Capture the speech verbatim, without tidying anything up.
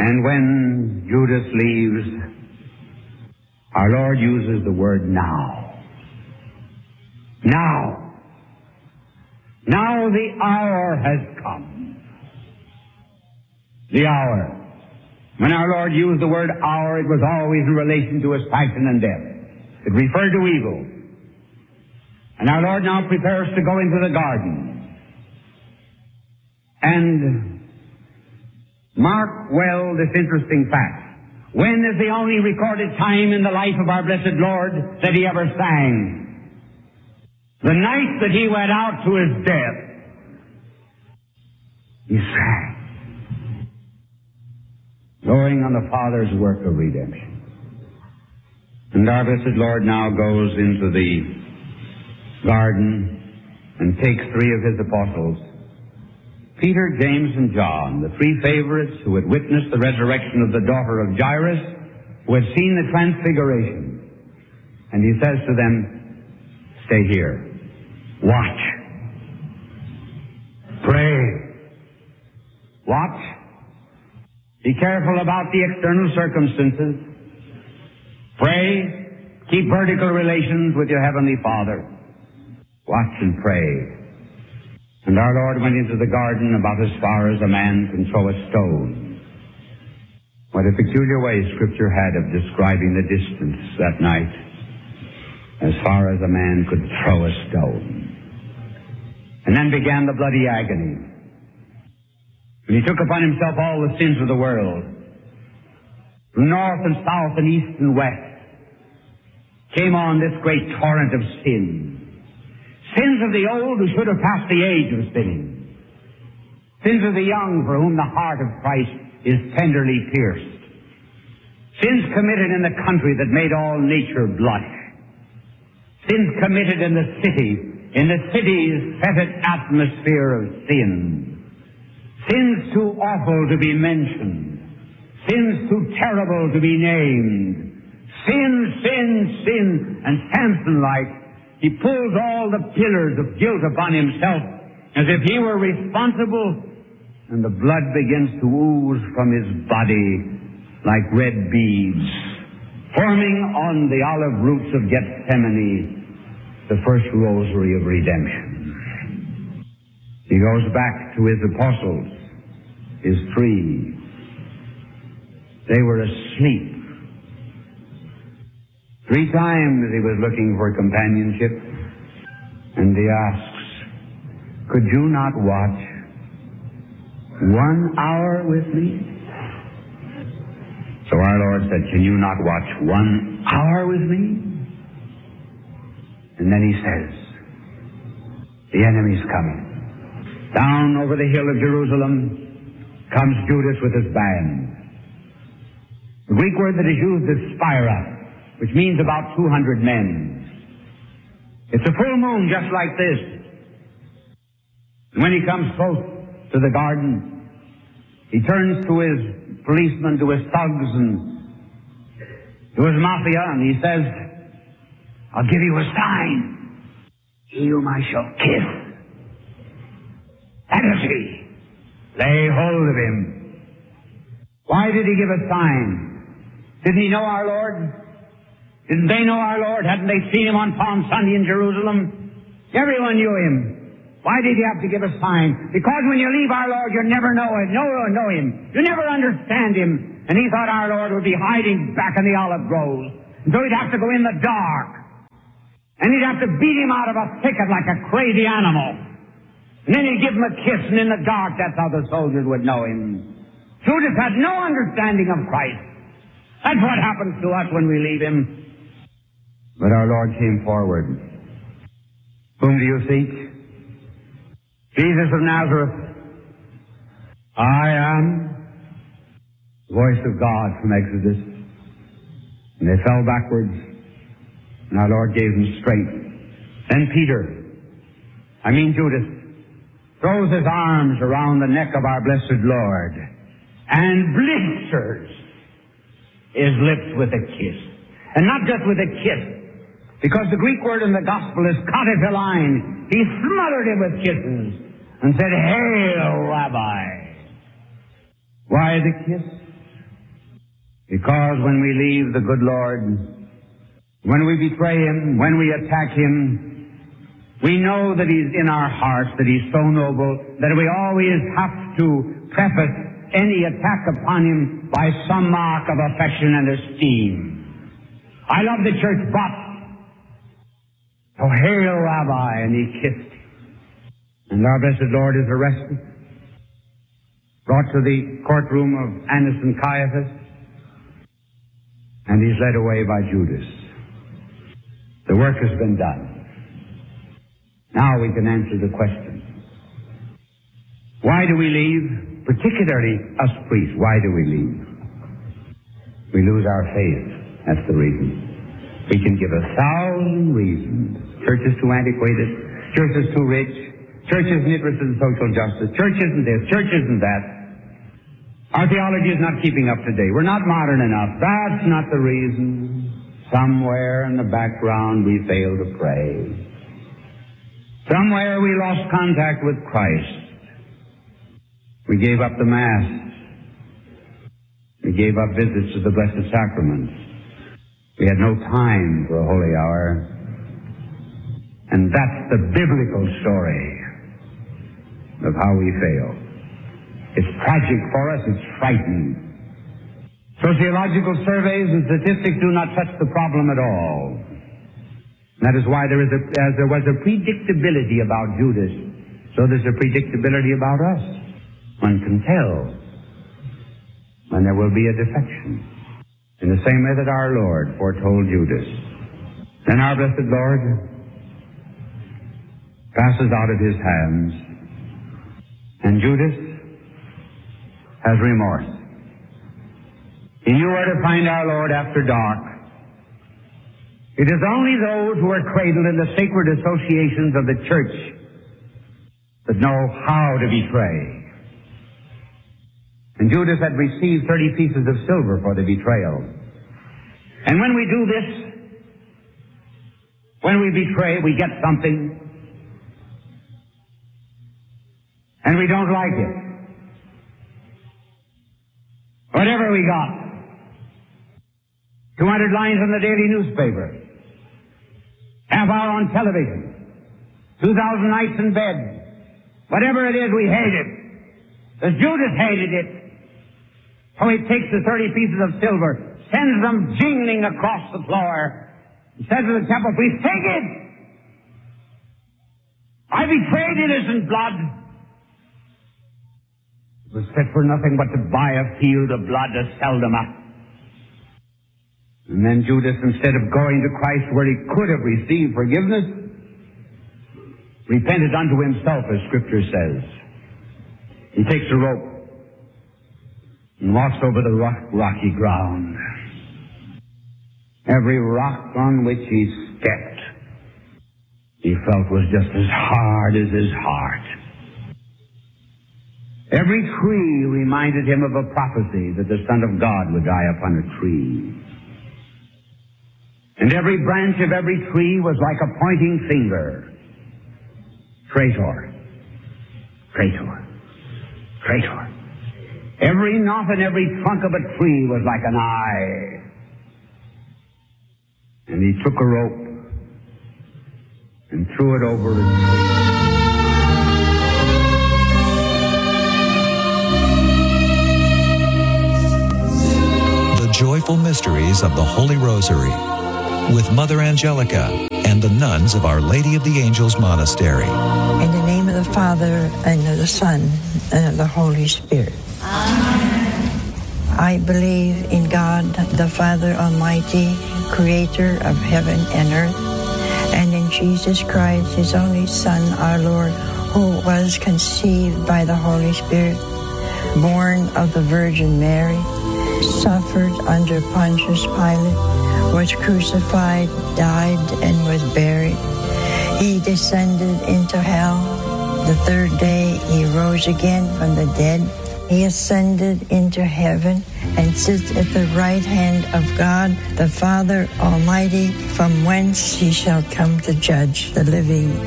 And when Judas leaves, our Lord uses the word now. Now. Now the hour has come. The hour. When our Lord used the word hour, it was always in relation to his passion and death. It referred to evil. And our Lord now prepares to go into the garden. And mark well this interesting fact. When is the only recorded time in the life of our blessed Lord that he ever sang? The night that he went out to his death, he sang, glorying on the Father's work of redemption. And our blessed Lord now goes into the garden and takes three of his apostles, Peter, James, and John, the three favorites who had witnessed the resurrection of the daughter of Jairus, who had seen the transfiguration. And he says to them, stay here. Watch. Pray. Watch. Be careful about the external circumstances. Pray. Keep vertical relations with your Heavenly Father. Watch and pray. And our Lord went into the garden about as far as a man can throw a stone. What a peculiar way Scripture had of describing the distance that night, as far as a man could throw a stone. And then began the bloody agony. And he took upon himself all the sins of the world. From north and south and east and west came on this great torrent of sin. Sins of the old who should have passed the age of sinning. Sins of the young for whom the heart of Christ is tenderly pierced. Sins committed in the country that made all nature blush. Sins committed in the city, in the city's fetid atmosphere of sin. Sins too awful to be mentioned. Sins too terrible to be named. Sin, sin, sin, and Samson-like, he pulls all the pillars of guilt upon himself as if he were responsible, and the blood begins to ooze from his body like red beads, forming on the olive roots of Gethsemane the first rosary of redemption. He goes back to his apostles, his three. They were asleep. Three times he was looking for companionship, and he asks, could you not watch one hour with me? So our Lord said, can you not watch one hour with me? And then he says, the enemy's coming. Down over the hill of Jerusalem comes Judas with his band. The Greek word that is used is spira, which means about two hundred men. It's a full moon just like this. And when he comes close to the garden, he turns to his policemen, to his thugs, and to his mafia, and he says, I'll give you a sign. He whom I shall kiss. That is he. Lay hold of him. Why did he give a sign? Didn't he know our Lord? Didn't they know our Lord? Hadn't they seen him on Palm Sunday in Jerusalem? Everyone knew him. Why did he have to give a sign? Because when you leave our Lord, you never know him. No one know him. You never understand him. And he thought our Lord would be hiding back in the olive groves. And so he'd have to go in the dark. And he'd have to beat him out of a thicket like a crazy animal. And then he'd give him a kiss, and in the dark, that's how the soldiers would know him. Judas had no understanding of Christ. That's what happens to us when we leave him. But our Lord came forward. Whom do you seek? Jesus of Nazareth. I am. The voice of God from Exodus. And they fell backwards, and our Lord gave them strength. Then Peter, I mean Judas, throws his arms around the neck of our blessed Lord and blisters his lips with a kiss. And not just with a kiss, because the Greek word in the gospel is katephilein. He smothered him with kisses and said, Hail, Rabbi. Why the kiss? Because when we leave the good Lord, when we betray Him, when we attack Him, we know that He's in our hearts, that He's so noble, that we always have to preface any attack upon Him by some mark of affection and esteem. I love the church, but, oh, hail, Rabbi, and he kissed him. And our blessed Lord is arrested, brought to the courtroom of Annas and Caiaphas, and he's led away by Judas. The work has been done. Now we can answer the question. Why do we leave? Particularly us priests, why do we leave? We lose our faith. That's the reason. We can give a thousand reasons. Church is too antiquated. Church is too rich. Church isn't interested in social justice. Church isn't this. Church isn't that. Our theology is not keeping up to date. We're not modern enough. That's not the reason. Somewhere in the background we fail to pray. Somewhere we lost contact with Christ. We gave up the Mass. We gave up visits to the Blessed Sacraments. We had no time for a holy hour. And that's the biblical story of how we fail. It's tragic for us. It's frightening. Sociological surveys and statistics do not touch the problem at all. That is why there is a, as there was a predictability about Judas, so there's a predictability about us. One can tell when there will be a defection, in the same way that our Lord foretold Judas. Then our blessed Lord passes out of his hands, and Judas has remorse. If you were to find our Lord after dark, it is only those who are cradled in the sacred associations of the church that know how to betray. And Judas had received thirty pieces of silver for the betrayal. And when we do this, when we betray, we get something, and we don't like it. Whatever we got. two hundred lines in the daily newspaper. Half hour on television. two thousand nights in bed. Whatever it is, we hate it. As Judas hated it. So he takes the thirty pieces of silver, sends them jingling across the floor, and says to the temple priest, "Take it! I betrayed innocent blood. It was fit for nothing but to buy a field of blood to sell them up." And then Judas, instead of going to Christ where he could have received forgiveness, repented unto himself, as Scripture says. He takes a rope and walks over the rock, rocky ground. Every rock on which he stepped, he felt was just as hard as his heart. Every tree reminded him of a prophecy that the Son of God would die upon a tree. And every branch of every tree was like a pointing finger. Traitor. Traitor. Traitor. Every knot and every trunk of a tree was like an eye. And he took a rope and threw it over a tree. The Joyful Mysteries of the Holy Rosary with Mother Angelica and the nuns of Our Lady of the Angels Monastery. In the name of the Father, and of the Son, and of the Holy Spirit. Amen. I believe in God, the Father Almighty, creator of heaven and earth, and in Jesus Christ, his only Son, our Lord, who was conceived by the Holy Spirit, born of the Virgin Mary, suffered under Pontius Pilate, was crucified, died, and was buried. He descended into hell. The third day he rose again from the dead. He ascended into heaven and sits at the right hand of God, the Father Almighty, from whence he shall come to judge the living